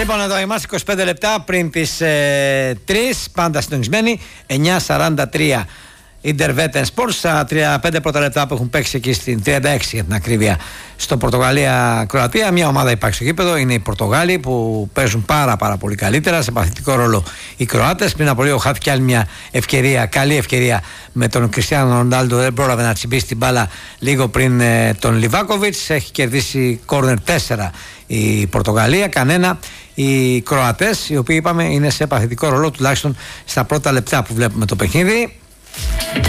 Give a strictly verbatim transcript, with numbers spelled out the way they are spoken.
Λοιπόν, εδώ είμαστε είκοσι πέντε λεπτά πριν τις ε, τρεις, πάντα συντονισμένοι, εννιά σαράντα τρία Intervetten Sports, στα τριάντα πέντε πρώτα λεπτά που έχουν παίξει εκεί στην τριάντα έξι για την ακρίβεια στο Πορτογαλία-Κροατία. Μια ομάδα υπάρχει στο γήπεδο, είναι οι Πορτογάλοι που παίζουν πάρα πάρα πολύ καλύτερα, σε παθητικό ρόλο οι Κροάτες. Πριν από λίγο χάθηκε άλλη μια ευκαιρία, καλή ευκαιρία με τον Κριστιάνο Ρονάλντο, δεν πρόλαβε να τσιμπήσει την μπάλα λίγο πριν ε, τον Λιβάκοβιτς. Έχει κερδίσει κόρνερ τέσσερα η Πορτογαλία, κανένα οι Κροατές, οι οποίοι είπαμε είναι σε παθητικό ρόλο τουλάχιστον στα πρώτα λεπτά που βλέπουμε το παιχνίδι.